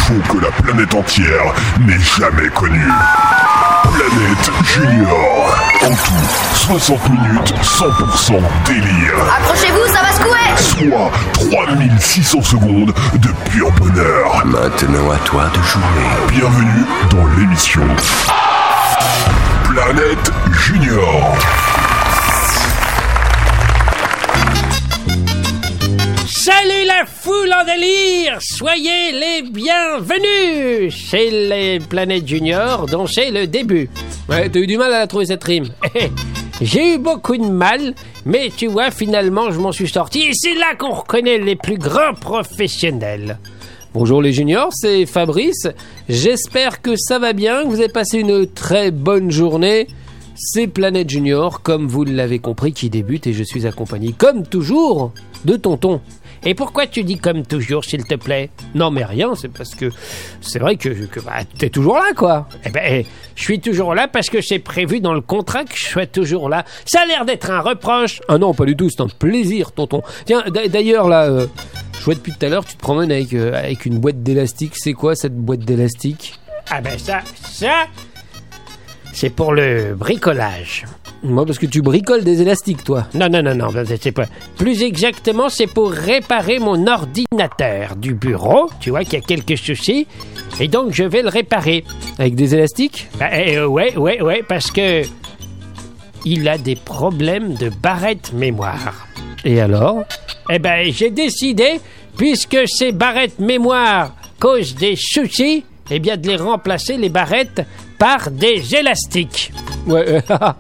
l'info que la planète entière n'ait jamais connue. Planète Junior. En tout, 60 minutes, 100% délire. Accrochez-vous, ça va secouer. Soit 3600 secondes de pur bonheur. Maintenant à toi de jouer. Bienvenue dans l'émission Planète Junior. Salut la foule en délire! Soyez les bienvenus chez les Planètes Junior dont c'est le début. Ouais, t'as eu du mal à la trouver cette rime. J'ai eu beaucoup de mal, mais tu vois, finalement, je m'en suis sorti et c'est là qu'on reconnaît les plus grands professionnels. Bonjour les juniors, c'est Fabrice. J'espère que ça va bien, que vous avez passé une très bonne journée. C'est Planète Junior, comme vous l'avez compris, qui débute et je suis accompagné, comme toujours, de Tonton. Et pourquoi tu dis comme toujours, s'il te plaît? Non mais rien, c'est parce que c'est vrai que t'es toujours là, quoi. Eh ben, je suis toujours là parce que c'est prévu dans le contrat que je sois toujours là. Ça a l'air d'être un reproche. Ah non, pas du tout, c'est un plaisir, Tonton. Tiens, d'ailleurs, là, je vois depuis tout à l'heure, tu te promènes avec une boîte d'élastique. C'est quoi, cette boîte d'élastique? Ah ben ça... C'est pour le bricolage. Moi, parce que tu bricoles des élastiques, toi. Non, c'est pas. Plus exactement, c'est pour réparer mon ordinateur du bureau. Tu vois qu'il y a quelques soucis. Et donc, je vais le réparer. Avec des élastiques? Ouais, parce que... il a des problèmes de barrette mémoire. Et alors? Eh ben, j'ai décidé, puisque ces barrettes mémoire causent des soucis, eh bien, de les remplacer, les barrettes, par des élastiques. Ouais.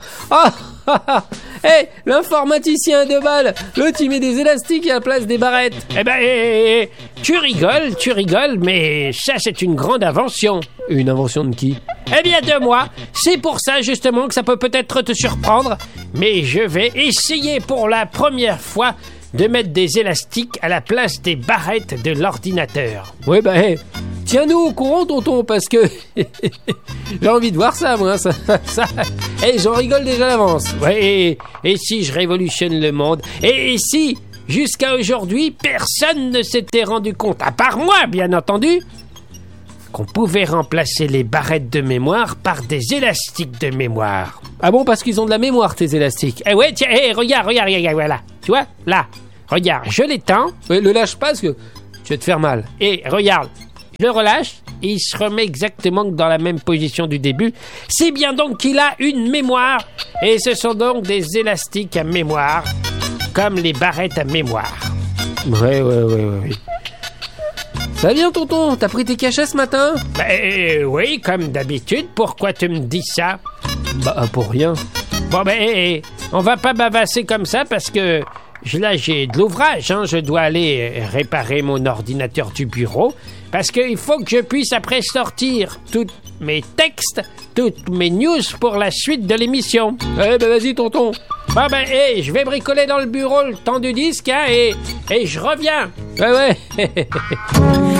Hey, l'informaticien de balle, l'autre il met des élastiques à la place des barrettes. Eh ben, tu rigoles, mais ça c'est une grande invention. Une invention de qui? Eh bien de moi. C'est pour ça justement que ça peut peut-être te surprendre, mais je vais essayer pour la première fois de mettre des élastiques à la place des barrettes de l'ordinateur. Ouais bah tiens-nous au courant, Tonton, parce que j'ai envie de voir ça, moi. Ça. J'en rigole déjà à l'avance. Ouais, et si je révolutionne le monde? Et si, jusqu'à aujourd'hui, personne ne s'était rendu compte, à part moi, bien entendu, qu'on pouvait remplacer les barrettes de mémoire par des élastiques de mémoire. Ah bon, parce qu'ils ont de la mémoire, tes élastiques? Eh ouais, tiens, regarde, voilà. Tu vois, là, regarde, je l'étends. Ouais, le lâche pas, parce que tu vas te faire mal. Et regarde. Je le relâche et il se remet exactement dans la même position du début. C'est bien donc qu'il a une mémoire. Et ce sont donc des élastiques à mémoire, comme les barrettes à mémoire. Ouais. Ça va bien, Tonton? T'as pris tes cachets ce matin? Oui, comme d'habitude. Pourquoi tu me dis ça? Bah, pour rien. Bon, on va pas bavasser comme ça parce que... Là, j'ai de l'ouvrage, je dois aller réparer mon ordinateur du bureau, parce qu'il faut que je puisse après sortir tous mes textes, toutes mes news pour la suite de l'émission. Vas-y, Tonton. Je vais bricoler dans le bureau le temps du disque, et je reviens. Ouais.